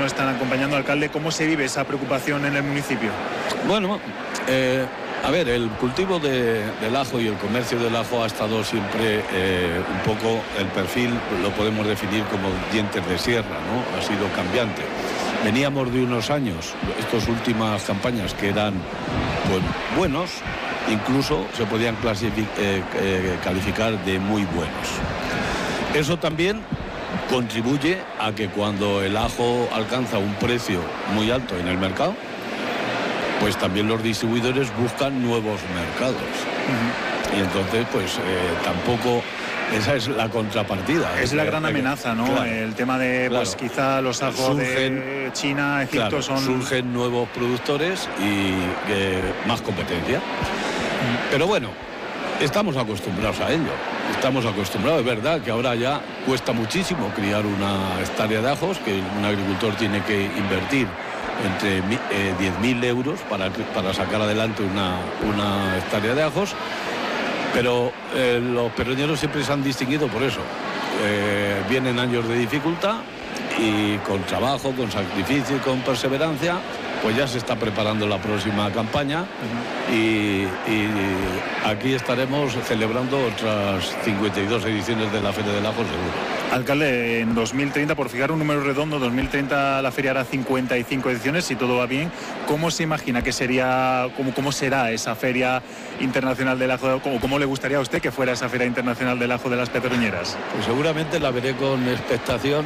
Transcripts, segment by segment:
están acompañando. Alcalde, ¿cómo se vive esa preocupación en el municipio? Bueno, a ver, el cultivo del ajo y el comercio del ajo ha estado siempre un poco, el perfil lo podemos definir como dientes de sierra, ¿no? Ha sido cambiante. Veníamos de unos años, estas últimas campañas que eran pues, buenos, incluso se podían calificar de muy buenos. Eso también contribuye a que cuando el ajo alcanza un precio muy alto en el mercado, pues también los distribuidores buscan nuevos mercados. Y entonces, pues tampoco, esa es la contrapartida. Es la gran amenaza, ¿no? Claro, el tema de, pues quizá los ajos de China, Egipto son... Surgen nuevos productores y más competencia. Pero bueno, estamos acostumbrados a ello. Estamos acostumbrados, es verdad que ahora ya cuesta muchísimo criar una hectárea de ajos, que un agricultor tiene que invertir entre 10.000 euros para sacar adelante una hectárea de ajos, pero los perroñeros siempre se han distinguido por eso. Vienen años de dificultad y con trabajo, con sacrificio y con perseverancia, pues ya se está preparando la próxima campaña y aquí estaremos celebrando otras 52 ediciones de la Feria del Ajo seguro. Alcalde, en 2030, por fijar un número redondo, 2030 la feria hará 55 ediciones, si todo va bien. ¿Cómo se imagina que sería, cómo será esa Feria Internacional del Ajo? ¿Cómo le gustaría a usted que fuera esa Feria Internacional del Ajo de las Pedroñeras? Pues seguramente la veré con expectación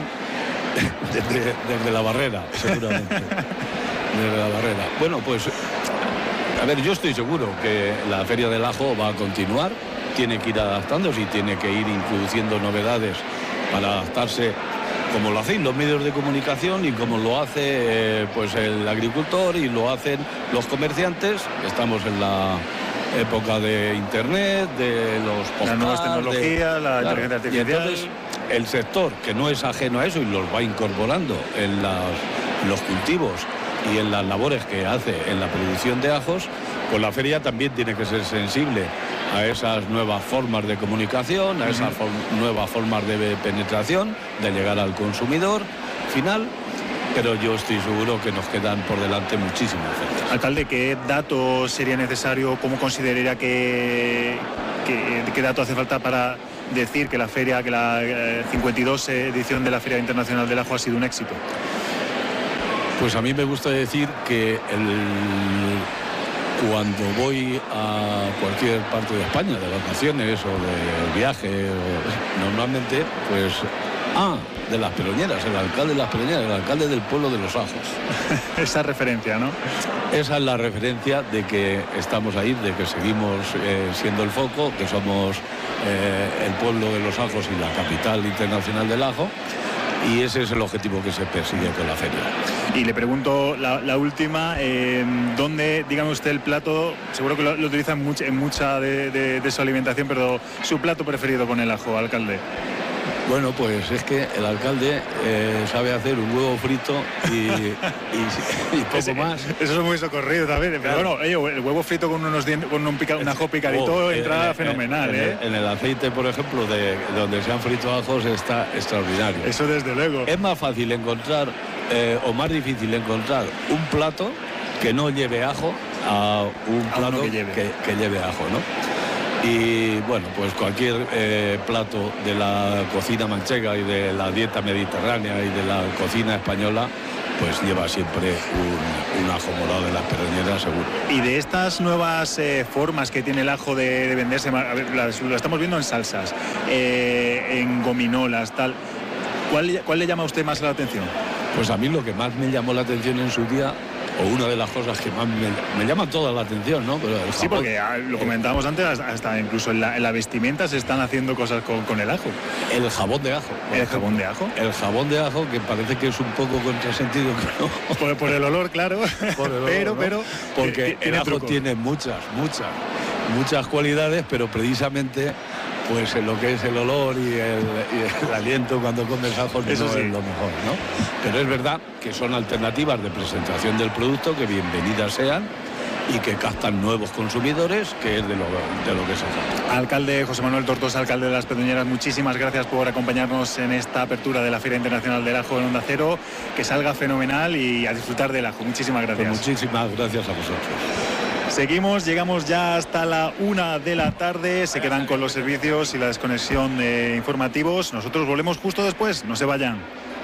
desde la barrera, seguramente. Desde la barrera. Bueno, pues, a ver, yo estoy seguro que la Feria del Ajo va a continuar, tiene que ir adaptándose y tiene que ir introduciendo novedades para adaptarse, como lo hacen los medios de comunicación y como lo hace pues el agricultor y lo hacen los comerciantes. Estamos en la época de internet, de los podcasts, las nuevas tecnologías, la inteligencia artificial. Y entonces el sector, que no es ajeno a eso y los va incorporando en los cultivos y en las labores que hace en la producción de ajos, pues la feria también tiene que ser sensible a esas nuevas formas de comunicación, a esas nuevas formas de penetración, de llegar al consumidor final, pero yo estoy seguro que nos quedan por delante muchísimas ferias. Alcalde, ¿qué dato sería necesario, cómo consideraría qué dato hace falta para decir que la feria, que la 52 edición de la Feria Internacional del Ajo ha sido un éxito? Pues a mí me gusta decir que cuando voy a cualquier parte de España, de vacaciones o de viaje, normalmente, pues, de Las Pedroñeras, el alcalde de Las Pedroñeras, el alcalde del pueblo de los ajos. Esa referencia, ¿no? Esa es la referencia de que estamos ahí, de que seguimos siendo el foco, que somos el pueblo de los ajos y la capital internacional del ajo. Y ese es el objetivo que se persigue con la feria. Y le pregunto la última, ¿dónde, dígame usted, el plato, seguro que lo utiliza en mucha de su alimentación, pero su plato preferido con el ajo, alcalde? Bueno, pues es que el alcalde sabe hacer un huevo frito y poco más. Eso es muy socorrido también. Pero claro. Bueno, el huevo frito con un ajo picadito entra fenomenal. En el aceite, por ejemplo, de donde se han frito ajos está extraordinario. Eso desde luego. Es más fácil encontrar, o más difícil encontrar, un plato que no lleve ajo a un plato que lleve ajo, ¿no? Y bueno, pues cualquier plato de la cocina manchega y de la dieta mediterránea y de la cocina española, pues lleva siempre un ajo morado de Las Pedroñeras, seguro. Y de estas nuevas formas que tiene el ajo de venderse, a ver, lo estamos viendo en salsas, en gominolas, tal. ¿Cuál le llama a usted más la atención? Pues a mí lo que más me llamó la atención en su día, o una de las cosas que más me llama toda la atención, ¿no? Pero sí, porque lo comentábamos antes, hasta incluso en la vestimenta se están haciendo cosas con el ajo. El jabón de ajo. ¿El jabón de ajo? El jabón de ajo, que parece que es un poco contrasentido. Por el olor, claro. Por el olor, pero porque el ajo tiene muchas cualidades, pero precisamente pues en lo que es el olor y el aliento cuando comes ajo no es lo mejor, ¿no? Pero es verdad que son alternativas de presentación del producto que bienvenidas sean y que captan nuevos consumidores, que es de lo que se trata. Alcalde José Manuel Tortosa, alcalde de Las Pedroñeras, muchísimas gracias por acompañarnos en esta apertura de la Feria Internacional del Ajo en Onda Cero. Que salga fenomenal y a disfrutar del ajo. Muchísimas gracias. Pues muchísimas gracias a vosotros. Seguimos, llegamos ya hasta la 1 de la tarde. Se quedan con los servicios y la desconexión de informativos. Nosotros volvemos justo después. No se vayan.